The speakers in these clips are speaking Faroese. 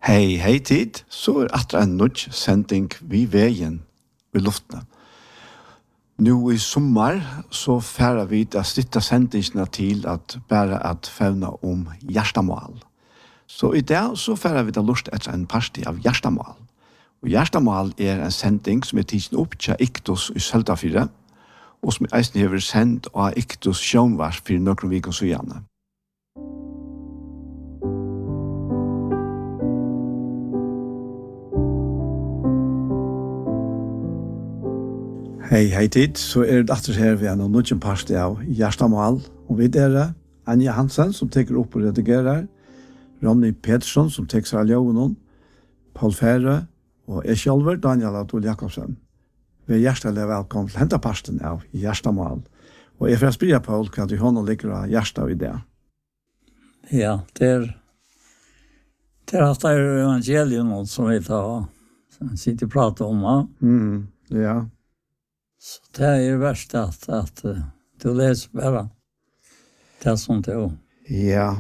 Hei tid, så atra en nudge sending vi veien i luftene. Nu i sommar så færer vi da stitta sendingsna til at bare at fevna om hjertamål. Så i dag så færer vi da lust etter en parti av hjertamål. Og hjertamål en sending som tidsen opp til Iktus i Søltafire, og som eisen hever sendt av Iktus sjånvars for noen vikens ujane. Hei tid, så det atter her vi en nødgen parti av hjertamål, og vi Anja Hansen som teker opp og redigerer, Ronny Pedersson som teker seg av ljøvenen, Paul Fære og jeg selv, Daniel Adol Jakobsen. Vi hjertelig velkommen til hente parten av hjertamål. Og jeg får spørre Paul hva du hånden ligger av hjertet i det. Ja, det at det evangelium som vi tar, som sitter og prater om. Ja. Så det värst att du läser bara det som det är. Ja.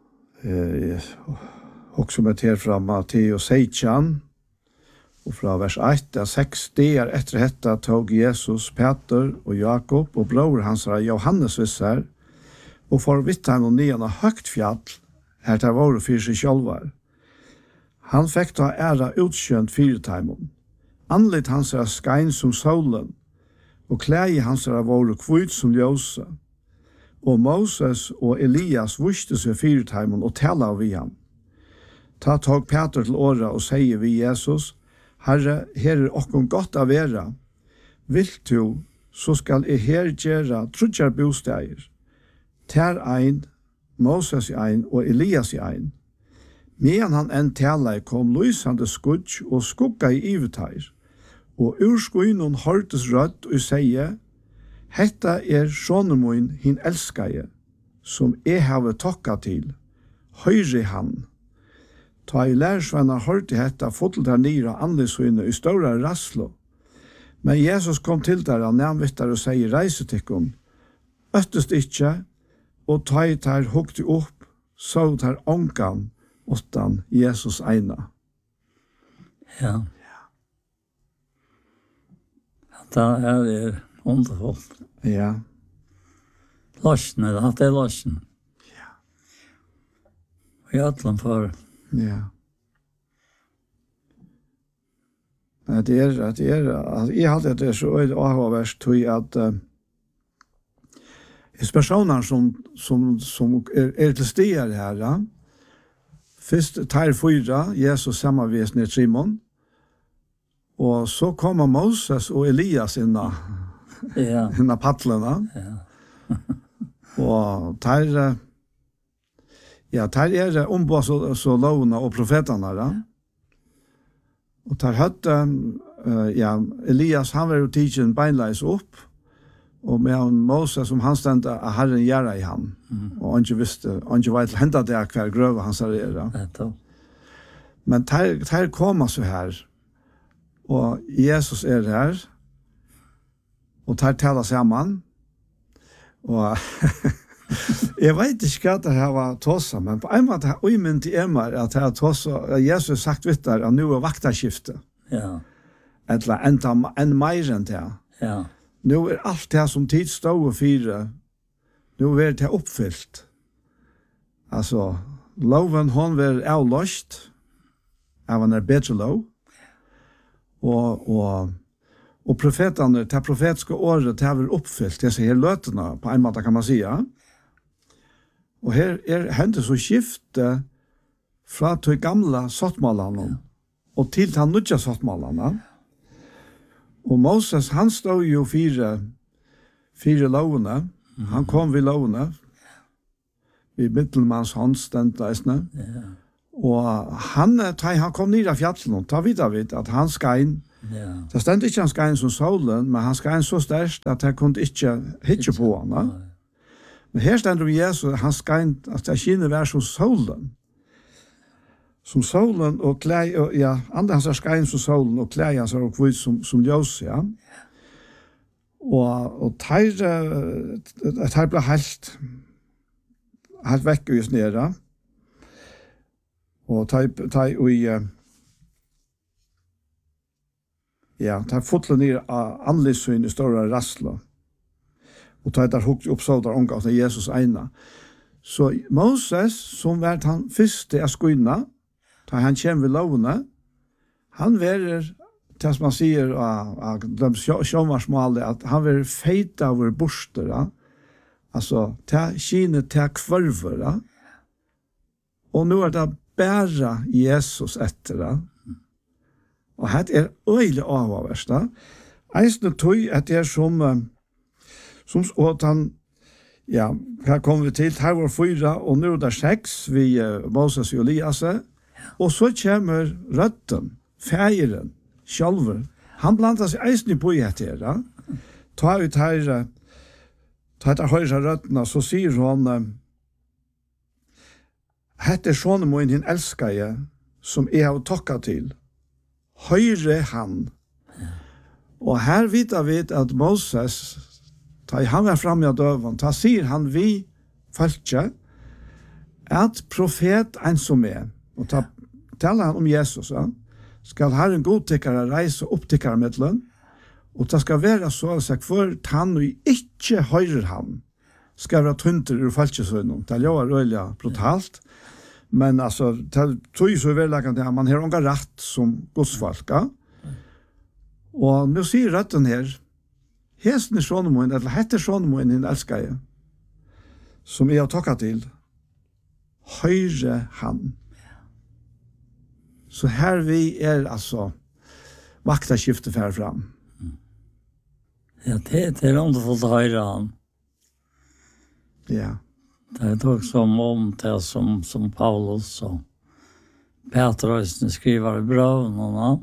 Också med till från Matteus 16 och från vers 1-6 dagar efter detta tog Jesus Peter och Jakob och bror hans Johannes vissar och för vittan och nian högt fjall här där var för sig självar. Han fick ta ära utskönt fyrtaimon. Anlit hans skein som solen og klæi hans var kvitt som ljósa. Og Moses og Elias visste seg fyrteimen og tala vi ham. Ta tog Peter til åra og sier vi Jesus, Herre, her okkom godt av vera. Vill du, så skal jeg her gjera trudjar bosteier. Ter ein, Moses i ein og Elias i ein. Medan han en tala kom lysande skudj og skugga i iveteir. Og urskoinon hørtes rødt og sier, «Hetta sonemoin hin elskaje, som jeg have tokka til, høyre han.» Ta i lærersvenner hørte hetta fotelt her nira anledsøyne i større rasslo. Men Jesus kom til der og nærmvittar og sier, «Reisetikkum, øttest ikkje, og ta i der hukte opp, så der ångan, åttan Jesus eina.» Ja. Det är underfullt. Ja. Lossen, det är lossen. Ja. Och jag ätlar för. Ja. Det är jag hade det så avvärst tog att personer som är till stigar här. Först tar fyra Jesus samarbetsne Simon. Og så kommer Moses og Elias inna paddlarna. Ja. Og tar ombå så lovna og profetarna. Da. Og tar høtte, Elias han var jo tidsen beinleis opp, og med Moses som han stendte av Herren gjerra i han. Og han ikke visste, han ikke vet hendet det hver grøve han serverer. Men tar kommer så her, og Jesus her, og tar tala sammen, og jeg vet ikke hva det her var tåsa, men på en måte har jeg mynt i emmer at jeg tåsa, Jesus sagt vidt der, at nå vaktaskifte. Ja. Eller enn mer enn det. Ja. Nå alt det som tid stod og fire, nå det oppfyllt. Altså, loven hon var avløst, av en bedre lov, og profetene, det profetiske året, det har vært oppfyllt, det her løtene, på en måte kan man si. Og her hendet så skifte fra til gamle sottmålene, og til de nødja sottmålene. Og Moses, han stod jo fire lovene, han kom ved lovene, ved middelmanns håndstendleisene, og han kom ned av fjallene, ta vidt at han skein, det stendte ikke han skein som solen, men han skein så størst at han kunne ikke hitje på han. Men her stender vi Jesus, han skein, at det kine var som solen. Som solen og klei, andre hans skein som solen, og klei hans og kvitt som ljøs, ja. Og det ble helt vekk og nere. Og ta fotla ner anlissyn i stora rassla. Og ta der hukt uppsådar unga av Jesus eina. Så Moses, som var han første av skuina, da han kommer ved lovene, han verer, til som man sier av de sjåmarsmålet, at han verer feit av vår borster, altså til kine til kvarver, og nå det bæra Jesus etter det. Og det øyelig avhåverst. Eisne tog at det som og han, her kommer vi til, her var 4, og nå det 6, vi Moses og Elias, og så kommer røtten, feiren, sjálfur. Han blandar seg eisne på i etter, ta ut her, ta etter høyre røttene, så sier hun, hette sånne må inn elsker jeg, som jeg har takket til. Høyre han. Og her vet vi at Moses, da han var fremme av døven, da sier han vi følge at profet en som og da taler han om Jesus, skal ha en godtikkere reise opptikkere med lønn, og det skal være så at for han og ikke høyre han, skal være tunter ur følgesønnen. Det er jo røylig brutalt, men altså, det tror jeg så velakende at man har unga rett som godsfolk. Og nå sier røtten her, hesten er sånnemoen, eller heter sånnemoen en elsker jeg, som jeg har takket til, høyre han. Så her vi altså vaktaskiftet fer fram. Ja, det underfullt høyre han. Ja. Det är också om det som Paulus och Petrus skriver i breven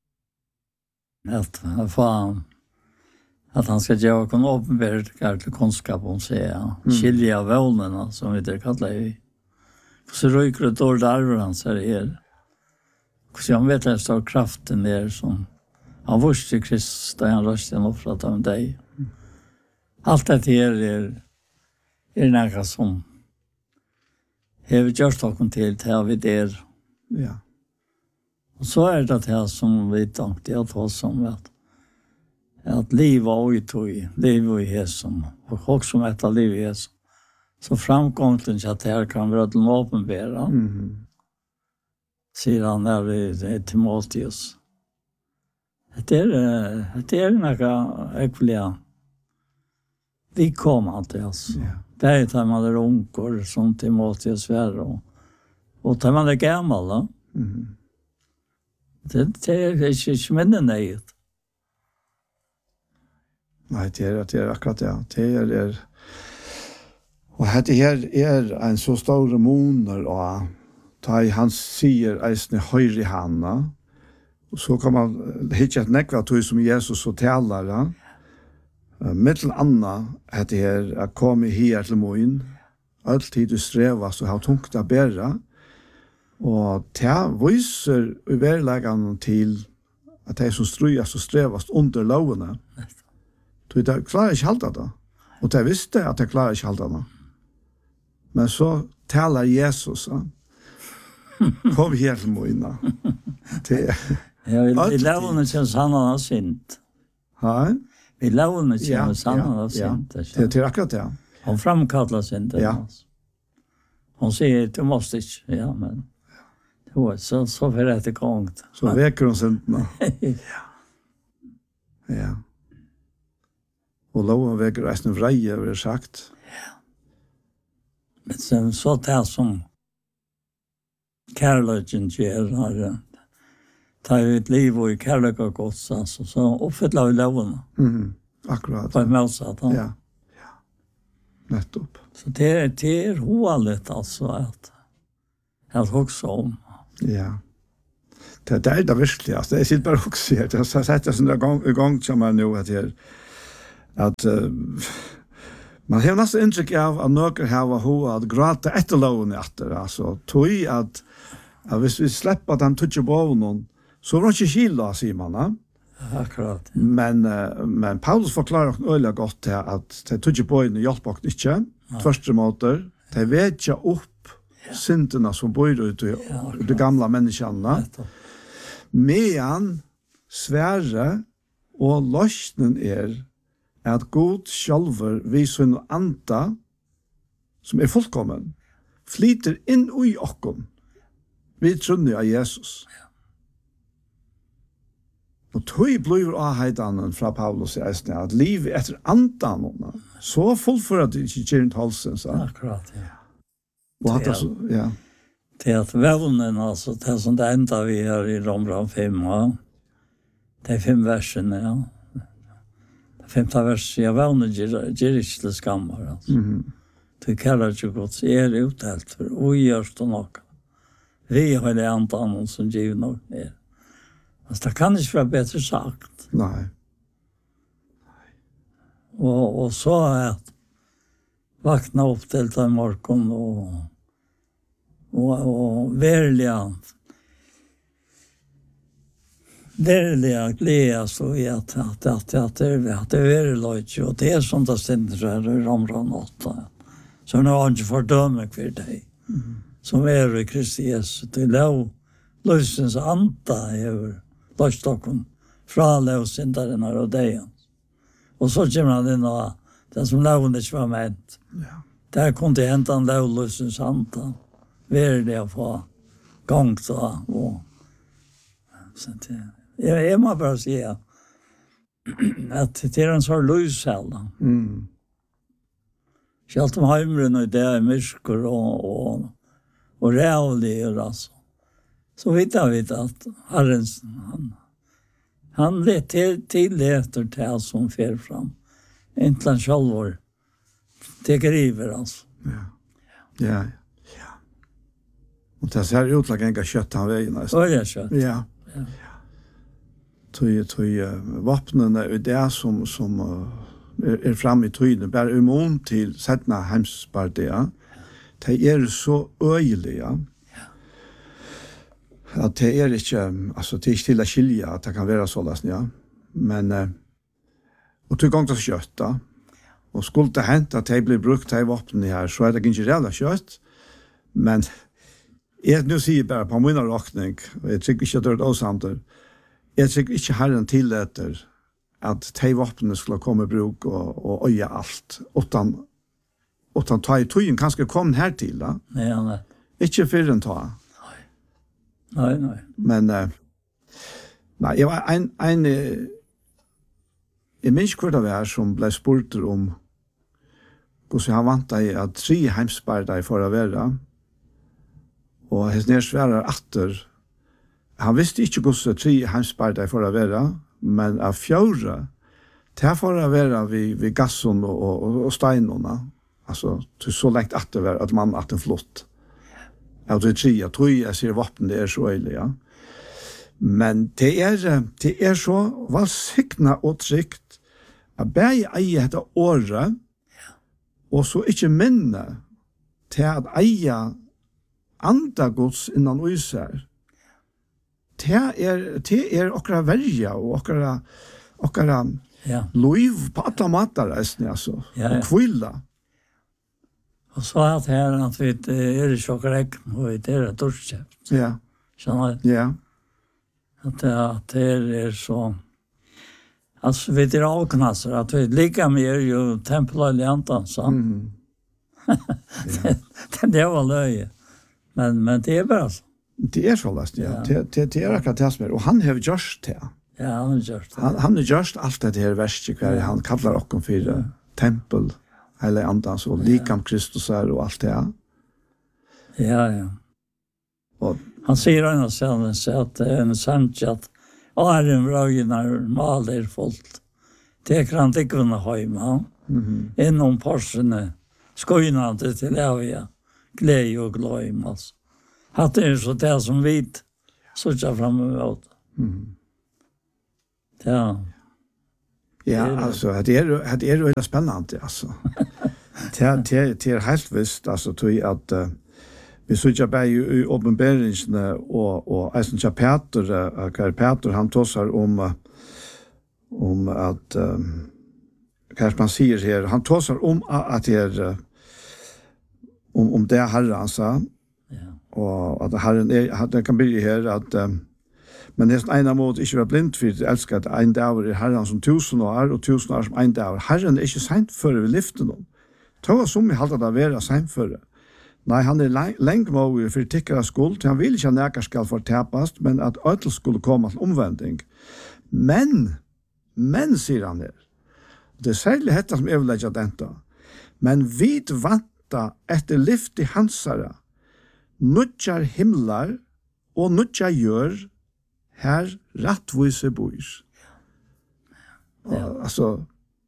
att han ska göra kon uppenbarelse till kunskap om sig, skilja vålnerna som vi det kallar i. Så ryker det då där han säger så jag vet att det kraften där som han vurste i Kristus där han rösten offrat av dig. Allt det här något som har vi gjort oss till vi där. Ja. Och så är det här som vi tänkte att ha som att liv och uttog, liv och hesum, och också med ett liv i hesum. Så framgången att det här kan vara den åpenbara. Säger han där i Timoteus. Det är några äckliga vi kommer alltid alltså. Yeah. Det är man är onkor som Timoteus var och tar man är gammal då. Det är inte minnen nej. Nej, det är akkurat det. Det är och det här är en så stor moner och ta i hans säger eisne höjre hanna. Och så kan man hitta ett nekva som Jesus så talar. Mittel Anna hette her at komme her til moin, alltid du strevas og ha tungt å bære, og det viser i verleggen til at de som strøyas og strevas under lovene. De klarer ikke halta det, og de visste at de klarer ikke halta det. Men så taler Jesus, kom her til moin. Ja, i lovene kjennes han har sint. Ja, vi lovade inte sanna och sent. Det är akkurat det. Hon framkallar sent. Ja. Hon säger du måste inte. Ja, men det var så för att det gång. Så väcker hon sent. Ja. Och loven väcker resten vreje har sagt. Ja. Men sen så där som kärleken ger ta ut liv och kärlek och gott så uppfylla vi loven. Akkurat. På motsatt. Ja. Nettopp. Så det är hållet alltså att också om. Ja. Det är det verkligen. Alltså, det är sitt bara också. Jag har sett det sådana gång som man nu att man har nästan intryck av att några har att gråta efter loven efter. Alltså, tog att hvis vi släpper den touch på någon så var det inte skilda, säger man. Akkurat. Men Paulus förklarar öliga gott till att det touch på en hjälper inte. Första måter, det vet jag upp synderna som bor ut i de gamla människorna. Men svære og løsnen at God sjálfur vi sin anda som fullkommen flyter inn i okkon vi trunner av Jesus. Og tog blir avheidanen fra Paulus i eisne at livet etter andan så fullfører det ikke kjent halsen. Akkurat, ja. Og at altså, ja. Det at vevnen, altså, det som det enda vi har i Romran 5, ja. Det 5 versene, ja. Det 5. verset, ja, vevnen gjør ikke til skammer, altså. Det kallar ikke godt, uthelt for, og gjørs det nok. Vi har det andan som giver nok mer. Altså, det kan ikke være bedre sagt. Nei. Og så at vakna opp til den morgen og verlig glede så i at det er løyt, og det er som det stender her i Romran 8. Så nå har han ikke fordømme for deg, som i Kristi Jesus. Det er løsens anta over løystokken fra løssynderen og deg. Og så kommer han inn og det som loven ikke var ment. Ja. Der kunne det hente en lovløsens anta. Verdig å få gang så. Jeg må bare si at det er en sånn løsheld. Selv om heimren og det er myrker og rævlig, altså. Så vet jeg at Herren, han lett til etter det som fer fram. Inte han själv det griver, alltså. Ja. Och det ser ut like en kött han vägen nästan. Ja, kött. Ja. Tog vapnen är det som är fram i tiden bara immun till sättna hemspartier. Det är så öjliga. Att det är inte alltså det är till att skilja att det kan vara så läs ja. Men och tog gång till kötta. Och skulle det hända att det blir brukt i vapnen här så är det inte reella kött. Men jag nu säger bara på min räkning, jag tycker inte att det är osamter. Jag tycker inte Herren tillåter att de vapnen skulle komma i bruk och öja allt. Utan ta i tøyen kanskje kom här till. Da. Nej. Inte för en ta. Nej. Men nej, jag var en jeg minns hvor det var som ble spurt om hvordan han vant deg at 3 heimsparter for å være. Og hans nedsværer atter. Han visste ikke hvordan 3 heimsparter for å være, men av 4 til for å være ved gassen og steinene. Altså, til så lengt atter var at man atter flott. Og til 3, jeg tror jeg sier vapen, det er så øyelig, ja. Men det er så valsikna og trygt at bæg eie dette året, og så ikke minne til at eie andagods innan uiser. Det er okra verja og okra liv på alle matar, altså, og kvilla. Og så at her at vi er ikke okra egg, og det er dorskjøpt. Ja. Skjønner du? Ja. Att det är så alltså vi är avknasser att vi lika mer ju tempelaliantan så. Det var löje. Men det är bara så. Det är så läst ja. Det är akkurat det som är och han har gjort det. Ja, han har gjort det. Han har gjort allt det här värsta kvar han kallar oss för tempel eller andan så likam Kristus är och allt det. Ja. Och han säger annars sen att det är en sant att Aren vrögnar maler fullt. Det kan inte kunna hemma. Inom porsene skojnade till eviga glädje och glöjmas. Att det är så det som vit så fram emot. Ja. Ja, alltså det är ju spännande alltså. Det är helt visst alltså tror att vi såg bara i åpenberingsene og eisen til Peter, han tåsar om at, hva man sier her, han tåsar om at det er, om det Herre, han sa, och att Herren det kan bli här att men nästan ena mot inte vara blind för att älska att en dag är Herren som 1000 år och 1000 år som en dag. Herren är inte sent för vi lyfter dem. Ta som vi halta det vara sent för. Nej, han är länge med för tyckare skuld. Han vill inte att näkar ska förtäpas, men att ödel skulle komma till omvändning. Men, säger han här. Det är särskilt detta som överlägger detta. Men vid vanta efter lyft i hansara, nudjar himlar og nudjar gör här rättvise bois. Ja. Alltså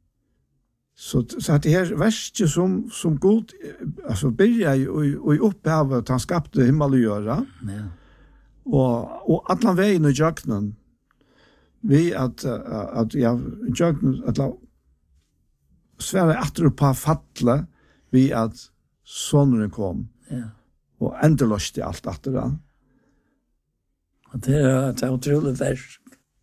så att det här värsta som god alltså börjar ju upphav att han skapade himmel och göra. Ja. Och alla vägen i jöknen vi att jöknen att Sverige efter på fattla vi att sonen kom. Ja. Och ändå löste allt efter det. Det är otroligt värst.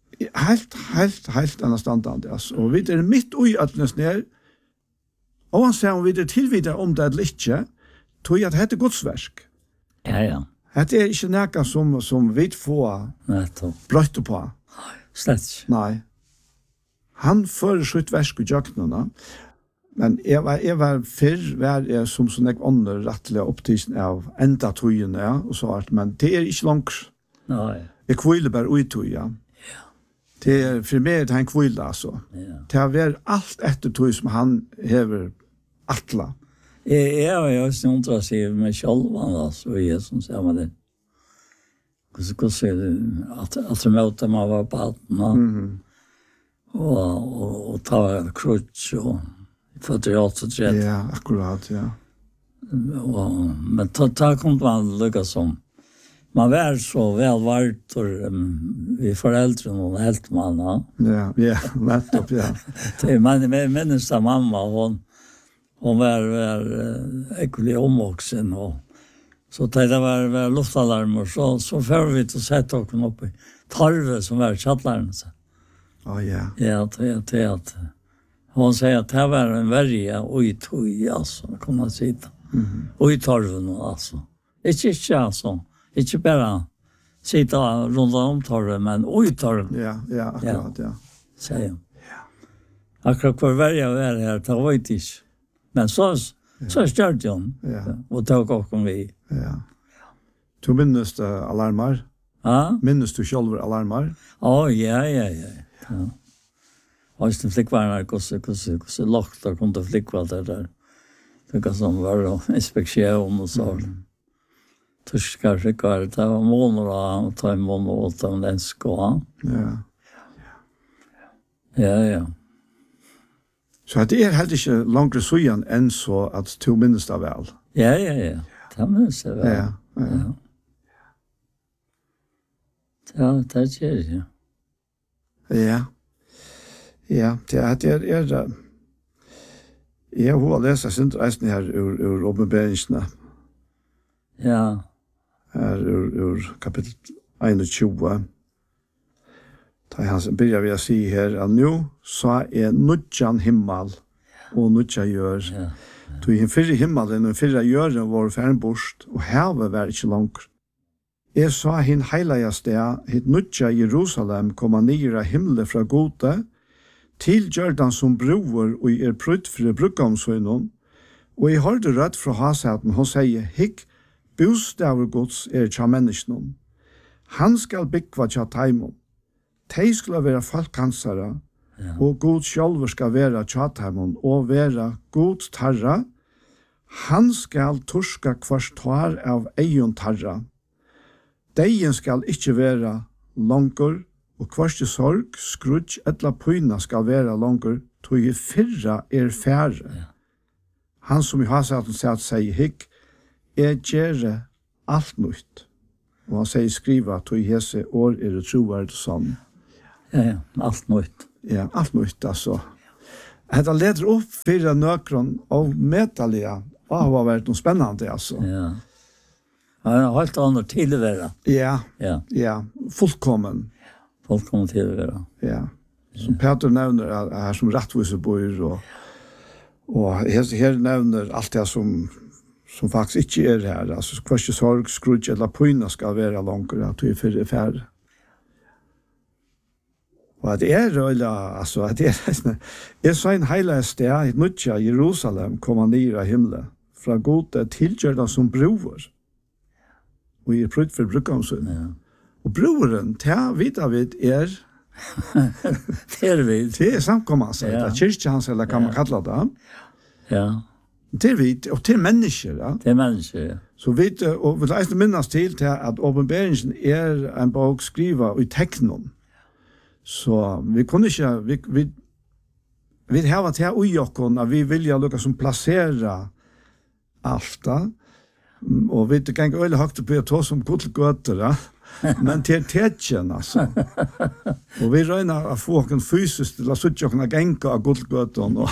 Helt anståndande. Alltså. Och vi är mitt i ödnes ner. Och han säger om vi är tillvidare om det eller inte, tror jag att det är Guds verk. Ja. Det är inte näka som vi får blöjt på. Slett. Nej. Han för sitt verk i jöknarna. Men jag var förr som sån ek ånder rättliga upptisen av enda tojen och så att men det är inte långt. Nej. Jag kvile bara ut ja. Det är för mig det han kvile alltså. Ja. Det har varit allt efter toj som han häver attla. Jag har ju undrat sig med själv alltså är som säger man det. Hur ska att möta man var på att och ta krutch och för det ja, akkurat, ja. Men ta kom man lyckas som. Man var så väl vart vi föräldrar och helt man. Ja, nettopp, ja. Det man minns mamma hon var ekvili omvuxen och så det var luftalarm och så för vi att sätta oss upp i tarve som var chattlaren så. Ja. Ja, det att hon säger att det var en värja och i tog alltså kan man säga. Och i tarven alltså. Inte alltså. Inte bara sitta runt om tarven men och i tarven. Ja, akkurat, ja. Säger. Ja. Akkurat för värja var här det var inte. Men så störde hon. Ja. Och tog också vi. Ja. Du minns alarmar? Ja. Minns du själv alarmar? Ja. Och det flickvarna så lågt där kunde flickvar där. Det kan som var inspektion och så. Tyskar skickar det var månader och ta en månad åt om den ska. Ja. Så det är helt inte långt så än så att du minns det väl? Ja. Det minns jag väl. Ja. Ja, det är det. Ja, det är jag har läst sin resten här ur Åpenbaringen. Ja. Här ur kapitel 21. Da han börjar vi att se här att nu så är nudjan himmel och nudja gör. Ja. Då i fyrre himmelen och fyrre gören var färnborst och havet var inte långt. Jeg sa hin heilajaste, hit nudja Jerusalem komma nira himle fra gode, til Jordan som broer og er prutt for brukkomsøynon, og jeg hørte rødt fra hasaten, hun sier, hikk, bostaver gods tja menneskene. Han skal byggva tja taimon. Tei skal være folkansara, og god sjálfur skal være tja taimon, og være god tarra. Han skal turska kvartar av eion tarra. Deien skal ikkje være langer, og kvarste sorg, skrudj, etla pyna skal være langer, tog i fyrra færre. Ja. Han som i hasaten sier hikk, gjere alt nytt. Og han sier skriva, tog i hese år det troverd sånn. Ja, alt nytt. Ja, alt nytt, altså. Det leder opp fyrra nøkron og metalliga, og har vært noe spennende, altså. Ja. Han har helt annet tilvære. Ja, fullkommen. Fullkommen tilvære. Ja, som Peter nevner her som rettvisebor, og her nevner alt det som faktiskt inte är här. Alltså, kvarst sorg, skrudge eller pyna ska vara långt att du är för färre. Och det är röjla, alltså, det är så en hela steg i Nutja Jerusalem kommer ner i himlen. Från goda tillgörda som bror. Och i prytt för brukomsyn. Ja. Och broren, det vet är det är vi. Det är samkommande. Ja. Kyrkjans eller kan man kalla det. Ja. Det är vi, och det är människor. Ja. Det är människor, ja. Så vi läser minnas till att åpenberingen är en bok skriva i tecknen. Så vi kunde inte, vi har varit här i Jokon, att vi vill lukka som placera allt. Och vi kan inte öle högt på att ta som godtgöter, men till tätchen alltså. Och vi röjnar att få en fysiskt till att sitta och gänka av godtgöten.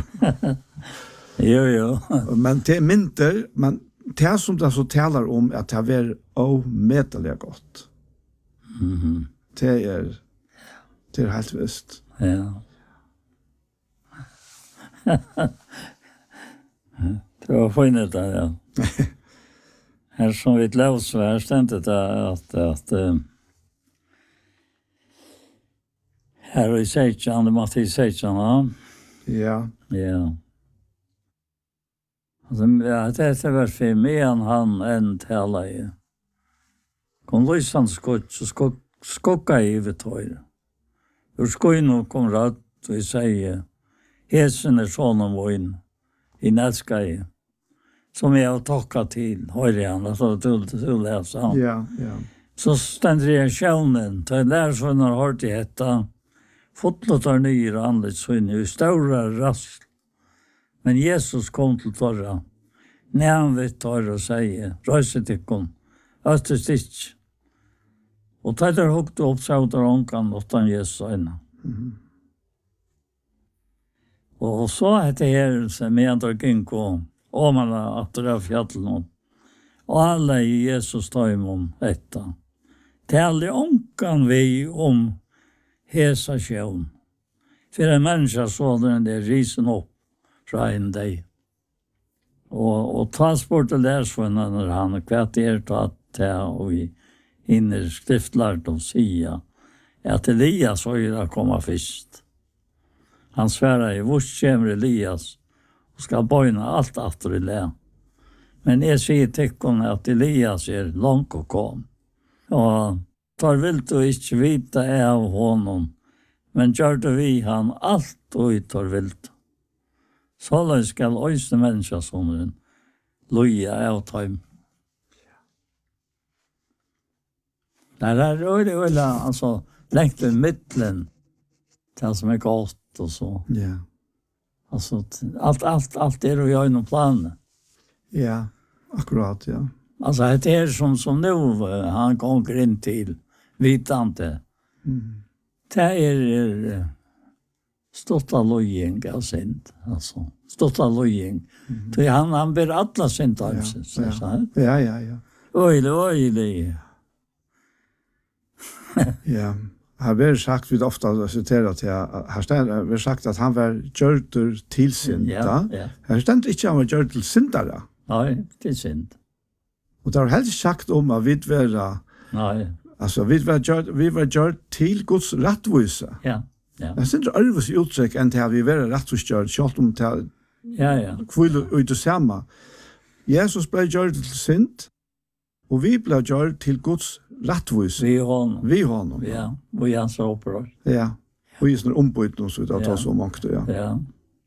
Jo. Men det är mindre, men det som det så talar om att det är omätliga gott. Mhm. Det är helt visst. Ja. Det var fint det, ja. Här som vi läser här ständigt att här i Seitjan, det måste i Seitjan, ja. Ja. Ja. Alltså, det är väl för mig han en talar i. Kom lysan så skocka i vid tøyre. Ur skoin kom rett, og jeg sier, hesen sånn vågen i nætskai, som jeg har takket til, høyre han, altså du leser han. Ja. Så stender jeg sjøvnen, til jeg lærer sånn har hørt i hetta, fotlåt er nye annet sånn, i større rask. Men Jesus kom til tørre, når vidt tørre og sier, røyse tikkon, østest ikke. Og tætter hukte opp sauter ånkan åttan Jesus øyne. Og så det her som jeg andre gikk og man at det er fjallen og alle i Jesus tøymon etta. Talte ånkan vi om hesa sjøvn. For en menneske så den der risen opp fra en dag. Og ta spurt og lærsvunnen når han kvart tatt til og vi inner skriftlært og sier at Elias var komma først. Han sværer i hvor kommer Elias og skal bøyne alt etter i le. Men jeg sier til at Elias langt og kom. Og tar vil du ikke vite av honom, men gjør det vi han alt og tar vil du. Så skal øyne mennesker sånn loja av tøym. Det är öle alltså längt i mitten till som är gott och så. Ja. Alltså allt är ju inom planen. Ja, akkurat, ja. Alltså det är som nu han kommer in till vitante. Det är stotta lojing av synd, alltså. Stotta lojing. Så han ber alla synd av sig. Ja. Oj. Ja, har vi sagt vid ofta citerat till här ständer vi sagt att han var gjortur till synd. Ja. Här ständer inte han var gjort till syndare. Nej, till synd. Och det har helt sagt om att vi var nej. Alltså vi var gjort till Guds rättvisa. Ja. Det syns alls uttryck än till vi var rättvisgjort själv om till. Ja. Kvill ut samma. Jesus blev gjort till synd. Och vi blev gjort till Guds rättvisa. Vi honom. Ja, och han så upprör. Ja. Och just när ombyten och så där tar så makt ja. Ja.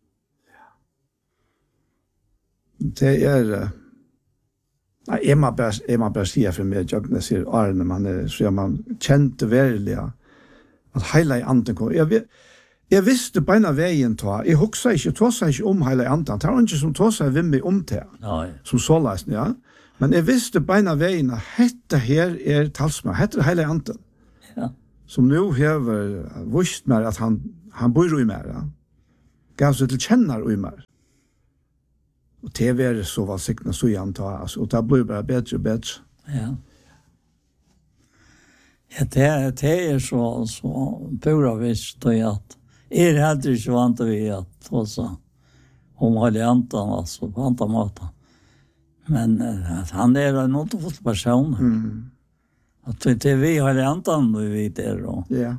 Det är nej, Emma bär säga för mig jag ser Arne man är så man kände verkligen att hela i anden kom. Jag visste på en vägen ta. Jag huxar inte tossa inte om hela anden. Det var inte som tossa vem mig om det. Nej. Som så läst ja. Men jeg visste beina veien at dette her talsmann, dette hele anden. Ja. Som nu hever vist meg at han bor i meg. Ja. Gav seg til kjenner i meg. Og det var så valgsiktene så jeg antar. Altså, og det blir bare bedre og bedre. Ja. Ja, det er så pura visst at hadde ikke vant vi at også om hele anden, altså på andre måter. Men han en återfull person. Att det vi har antan vi vet det då. Ja.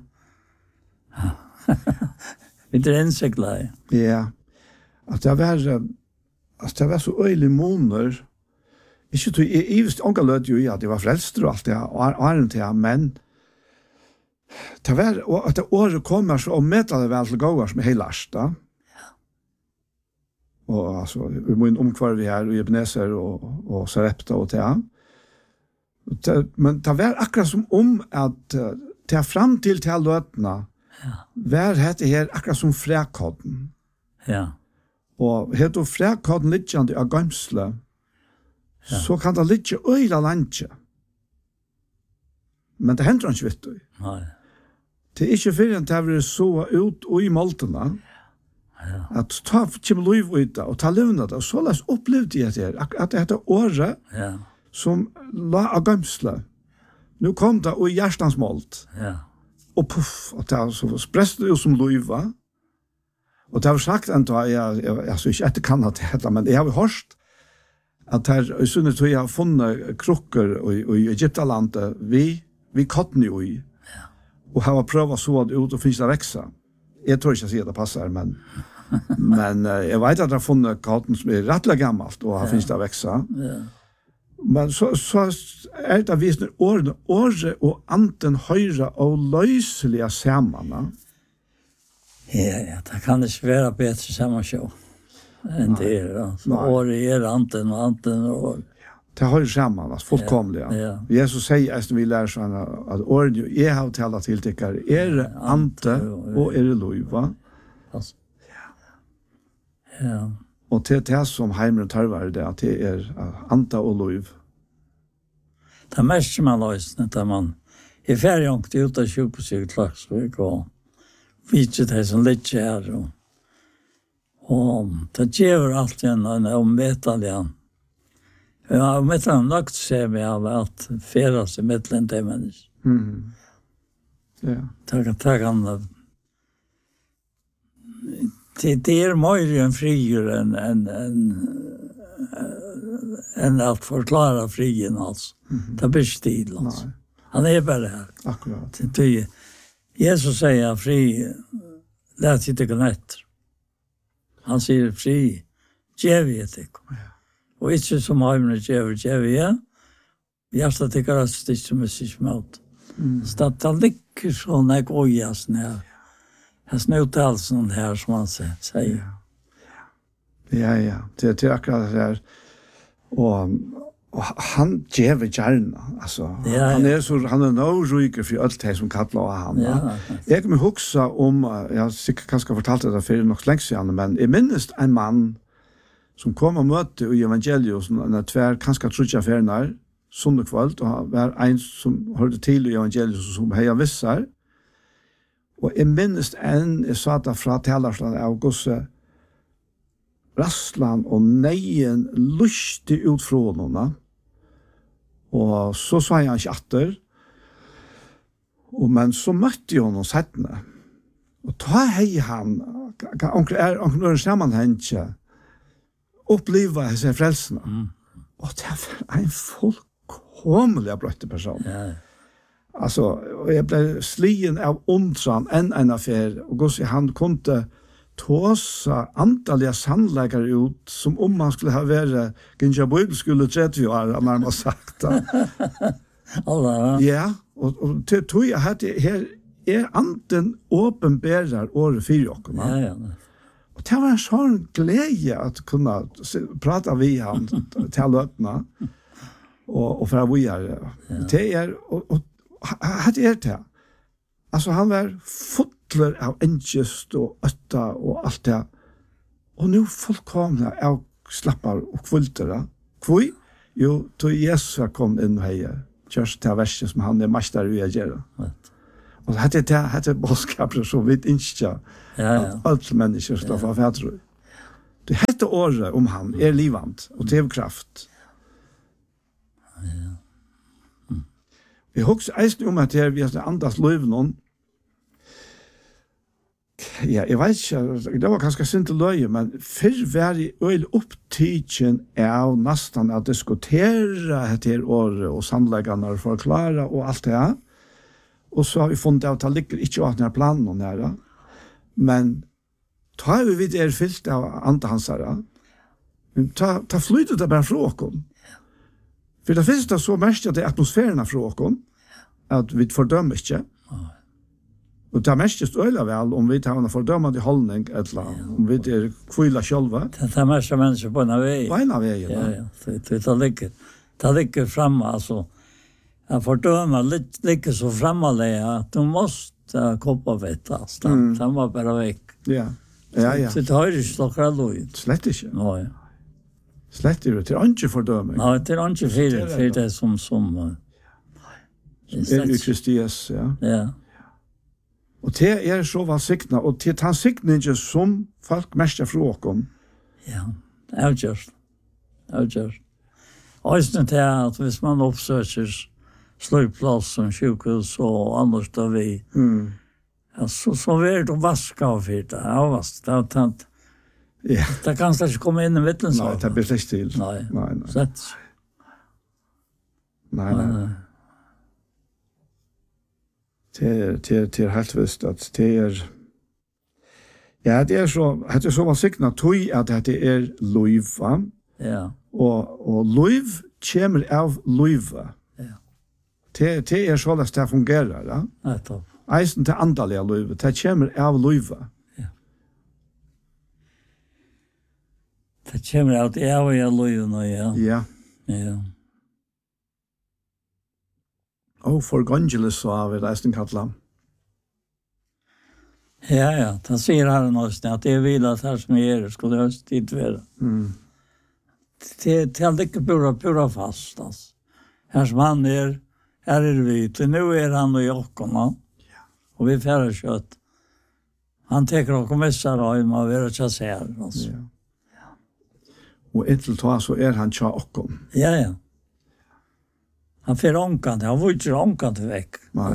Vi är insiktlade. Ja. Att det var så öjlig månader. Ikke tog, jeg visste ånga lød jo i at jeg var frelster og alt det, og til, men det var, og at det året kommer så og medlet det vel til gåer som er helt lærst, da. Og altså, vi må inn omkvar vi her, og Ebenezer og Sarepta og til. Men det var akkurat som at til fram til løtene, var dette her akkurat som frekodden. Ja. Og heter frekodden litt av gamsle, så kan det ligge øyla landje. Men det hender han ikke, vet du. Nei. Det er ikke før enn det har så ut og i måltene, at ta kommer liv ut og ta livene det, og så les opplevde jeg det her, at det heter året som la av gamsle. Nå kom det og i hjertens målt. Og puff, og det så spreste det jo som liv, va? Og det har sagt enda, jeg så ikke etter kan det heter, men jeg har hørt at her, i sunnet tror jeg har funnet krukker i Egyptalandet, vi katten jo i, og har prøvet så det ut og finnes det veksa. Jeg tror ikke jeg sier det passer, men jeg vet at jeg har funnet katten som er rettelig gammelt, og har finnes det veksa. Men så er det vist når året og anten høyre og løselige samene. Ja, det kan ikke være bedre sammenskjå. En del, alltså. Året anten och anten och det har ju samman, alltså fullkomliga. Ja. Jesus säger att vi lär sig att året är har talat till tycker är ante och är lov, va? Alltså. Ja. Och det som Heimer tarvar det att det är ante och lov. Det mest man löser när man är färdigt ut av sjukhuset och vidare det som lite här och det ger alltid en omvetande. Jag har med en lagt sig med att färdas i mittlen till människor. Ja. Det kan det är mer en frier än att förklara frien alltså. Det blir stil alltså. Han är bara här. Akkurat. Jesus säger fri, lät inte gå nätter. Han säger fri, djäviet det. Och inte som Heimer djäviet. Hjärsta tycker att det som är sig mot. Så det ligger så när jag ojas när jag snöter allt sånt här som man säger. Ja. Det är akkurat det här. Och han djäver gärna. Alltså, han är nog ryker för allt det som kallar han. Ja. Jag kommer huxa om, jag har sikkert kanske fortalt det för något länge sedan, men jag minns en man som kom och mötte i evangeliet när tvär kanske trutja färnar sundagkvällt och var en som hörde till i evangeliet som heja vissar. Och jag minns jag sa det från talarsland av gosse rasslan och nejen lustig ut från honom. Och så sa han chatter. Och men så mötte jag honom sättna. Och ta hej han onkel sammanhänge uppleva sig frälsna. Och det var en fullkomlig brötte person. Ja. Alltså, och jag blev slien av undran en affär och gå se han kunde tåsa antaliga sannläggare ut som om man skulle ha varit Ginja Bøyl skulle 30 år när man sagt det. Ja, och det tror jag att det här är anten åpenbärar året 4 år. Ja. Och det var en sån glädje att kunna prata vid han till lötna och för att vi är. Det är och det är det. Alltså han var fotler av engest och ötta och allt det. Och nu fullkomna av slappar och kvultera. Kvui? Jo, då Jesus kom in här. Just det verset som han är mästare i att göra. Och det är boskapet så vitt inte. Ja. Allt människor står för jag tror. Det heter året om han är livant och drivkraft. Ja. Vi husker eisen om at vi har andas løyven om Ja, jeg vet ikke, det var ganske sint til løye, men før var jeg øyelig opptidsen av nesten å diskutere etter året og sannleggene og forklare og alt det her. Og så har vi funnet av at det ligger ikke av denne planen her. Men ta vi vidt fylt av andre hans her. Ta flytet det bare fra åkken. For det første så mest at det er atmosfæren fra åkken, at vi fordømmer ikke. Og det er mest øyla vel om vi tar en fordømmende holdning, eller om vi kvila sjølva. Det er mest mennesker på en vei. På en vei, ja. Det ligger fremme, altså. Jag fördömer lite så framåt att du måste koppa veta. Det var bara väck. Ja. Så det har ju stockar lojt. Slett inte. Nej. Slett det till inte fördömning. Nej, det är inte för det som är Kristus, ja. Ja. Och det är så vad signa och till han signa inte som folk mest frågor. Ja. Just. Och det är att hvis man uppsöker slöjplats som sjukhus och annars där vi. Ja, så är det vaska av det. Ja, vask. Det har tant. Ja. Det kan inte komma in i mitten så. Nej, det blir inte till. Nej. Sätt. Nej. Det är helt visst att det är. Ja, det är så var signa tog att det är lov, va? Ja. Och lov kommer av lov. Det är så att det fungerar, ja? Ja, topp. Eisen til andaliga løyve, det kommer av løyve. Ja. Det kommer av det av løyve, ja. Ja. Ja. Og forgangeles så har vi eisen kallet. Ja, det sier han også, at det vil at her som er, skulle jeg også tid være. Det er ikke pura fast, altså. Her som han er, her vi, til nå er han og jokkene, og vi færre kjøtt. Han teker og kommissar og må være kjøtt her, altså. Ja. Og inntil ta så er han kjøtt okkom. Ja. Han får ångkant, han får ikke ångkant vekk. Nei.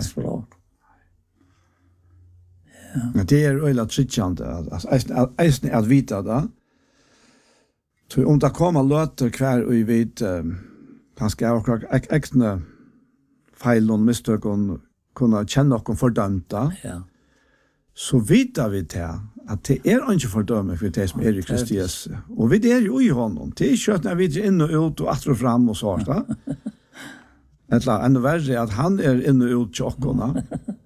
Ja. Det er øyla tryggjande, eisen er at vita det. Så om det kommer løter hver og vi vet, kanskje akkurat ekne feil og mistøk og kunne kjenne noen fordømte, så vet vi til at det er ikke fordømme for det som er i Kristus. Og vi er jo i honom. Det er ikke at vi er inn og ut og atter og frem og sånt. Eller enda verre at han er inn og ut til okkene.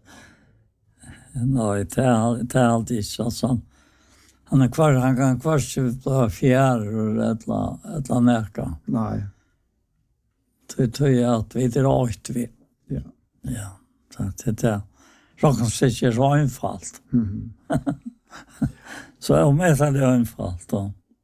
Nei, det er alltid ikke sånn. Han kan kvar ikke fjære et eller nærke. Nei. Det er at vi er åkt vi. Ja, det er råkens ikke så einfalt. Så jeg med det einfalt.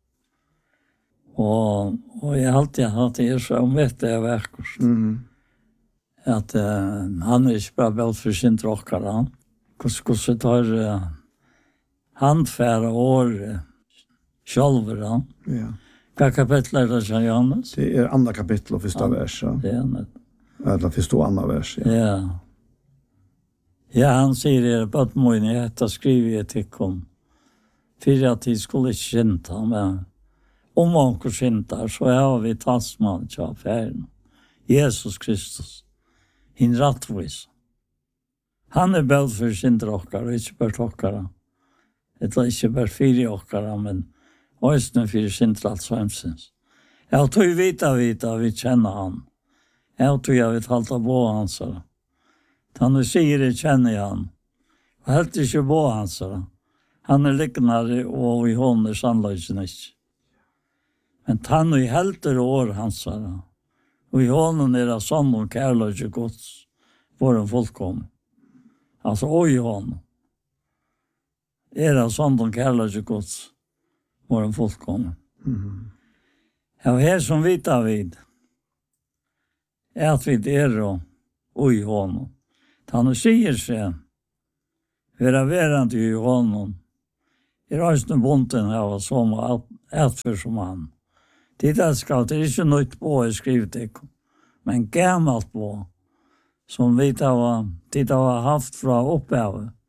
Og jeg alltid har hatt det så med det verkers. At han er ikke bare belt for sin tråkere. Hvordan tar handfære år sjølvere. Ja. Hva kapittel er det, Johannes? Det er andre kapittel og første vers. Det er det. Eller første og andre vers, ja. Ja, han sier det, bøtmoen, jeg heter skriver jeg til kom. For at de skulle ikke kjente, men om han ikke kjente, så har vi talsmann til affæren. Jesus Kristus. Hin rattvis. Han er bød for sin drokkere, ikke bare trokkere. Det er ikke bare fire okkere, men også for sin tralsvemsens. Jeg tog vita, vi kjenner han. Jeg tog jeg vet halte på hans. Han sier jeg kjenner han. Og helt ikke på hans. Han er liknare og i hånden er sannløsene ikke. Men han er helt år hans. Og i hånden er det sånn og kærløse gods. For en fullkom. Altså, og i hånden. Er det sånn og kærløse gods. For en fullkom. Ja, her som vita vid. At vi er og i hånden. Han sier seg, være verande i hånden, er også bonden av som etfer som han. Det er ikke nødt på å skrive det, men gammelt på, som vi har haft fra opphavet,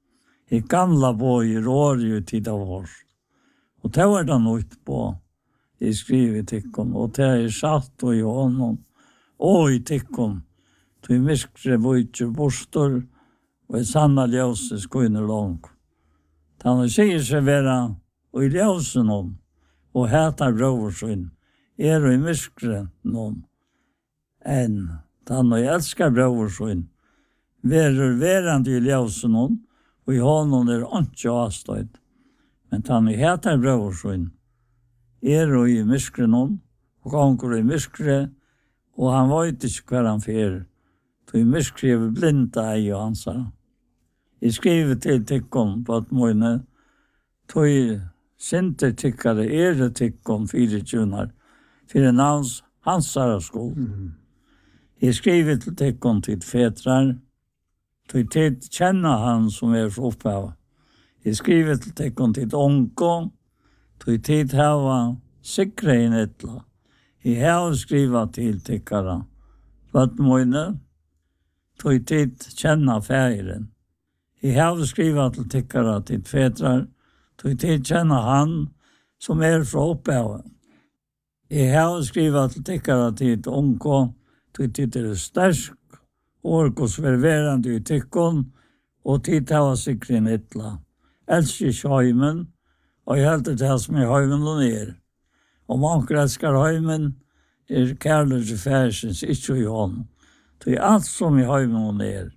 I gamla bøyer år jo tid av år. Og det var det nødt på I skriver tikkun, og det satt og I hånden, og I tikkun, til miskre vujtje bostor, og I sanna ljøse skuiner lang. Han sier seg vera, og I ljøse noen, og heter brøversyn, og I miskre noen, enn han og elskar brøversyn, verande I ljøse noen, og I hånden ikke avstøyd. Men han heter brøversyn, og I miskre noen, og ganger I miskre, og han vet ikke hva han fyrer. Så I miskre blinda I og han sa. I skriver til tikkon på at måne, tog sinte tikkare det tikkon 24, for navns hansara skol. I skriver til tikkon til fetrar, tog tid kjenna han som så opphav. I skriver til tikkon til onko, tog tid hava sikre I netla. I hava skriva til tikkara. Vat måne, tog tid kjenna færen. I hava skriva til tikkara til fetrar, tog tid kjenna han som fra opphavet. I hava skriva til tikkara til onko, tog tid stersk, orkos ververande I tikkon, og tid hava sikre netla. Elsker sjøymen, og jeg helter til som høymen og Og mange elskar høymen, kærlig til færsens, ikke I hånden. Det alt som høymen og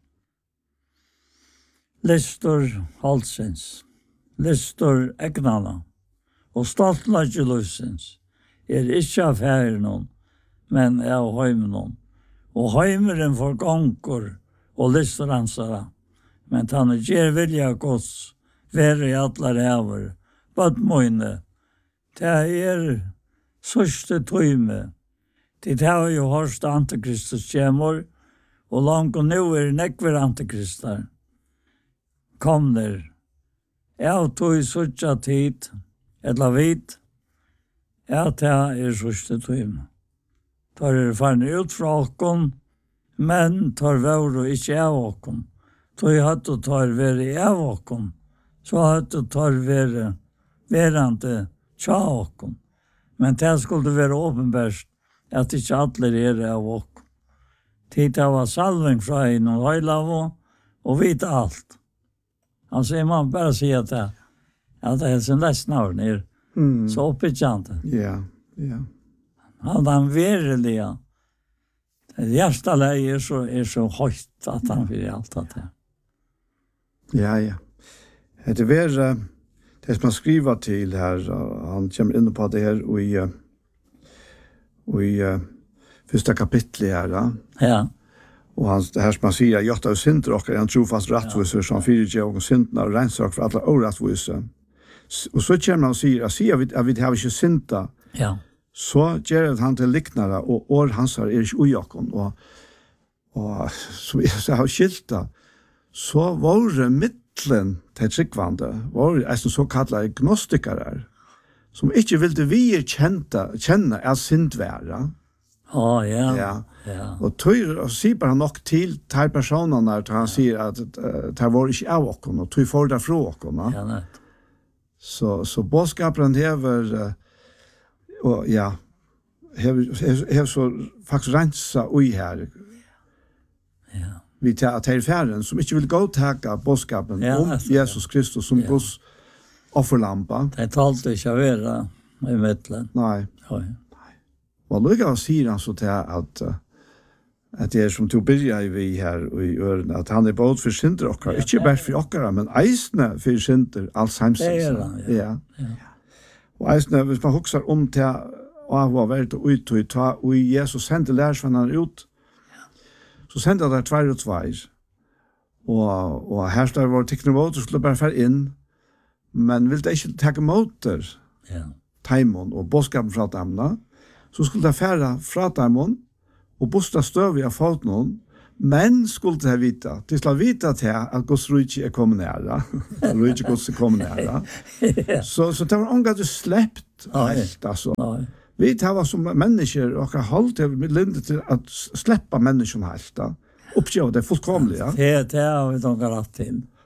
Listor halsens, listor egnana, og stoltlage løsens, ikke av færen, men av høymen. Og høymeren for gonger og listor ansara, men han gjer vilja gods, være I atler hever, badmøyne, det sørste tøyme, det har jo hørst antikristus kjemur, og langt og nå nekver antikristar. Kom der, jeg tog sørsta tid, eller vit, det sørste tøyme. Tar farne ut fra okkon, men tar vår og ikke av okkon. Tog hatt og tar vere av okkon, så hatt og tar verande tja okkon. Men det skulle være åpenbært at ikke alle av okkon. Tid av salving fra en og høylavo, og vite alt. Han sier man bare sier at det sin lesnavn så oppbyggjande. Ja. Han verilige. Hjertaleie så høyt at han vil alt det. Ja. Det det som han skriver til her, han kommer inn på det her og I første kapittel her. Ja. Og det her som han sier, gjort av synder og han trofast rettviser som fyrer og syndene og rensak for alle årettviser. Og så kommer han og sier, at vi har ikke synda, så gjør han til liknare, og hans ikke ujakken. Og så jeg har skilta, så var det mittlen til tryggvande, var det så kallet gnostikere, som ikke ville vi kjenne syndværa. Ja. Og tøyr sier bare nok til de personene der han sier at det var ikke av okken, og tøy får det fra okken. Ja, så bådskapen hever og hever så faktisk rensa ui her. Ja. Vi tar færen som ikke vil godtaka bådskapen om Jesus Kristus som Guds offerlampa. Det talte ikke å være I midtelen. Nei. Og lukka sier han så til at det som du begynner vi her I øren, at han både for synder okkar, ikke bare for okkara, men eisne for synder alls heimsens. Det han, ja. Og eisne, hvis man husker om til av å være ut og Jesus sendte lærersvennerne ut, så sendte han der 2 og 2. Og her står vår teknologer skulle bare fære inn, men ville det ikke ta motor taimon og bådskapen fra dem, så skulle det fære fra dem og bosta støv av fått noen, men skulle det vite, de skulle vite til at Guds rydde kommet nære, rydde Guds kommet nære. Så det var omgang du sleppt alt, altså. Vi tar som mennesker og har holdt med linde til at sleppa menneskene helt, oppgjøre det fullkomlig, Det har vi nok rett til.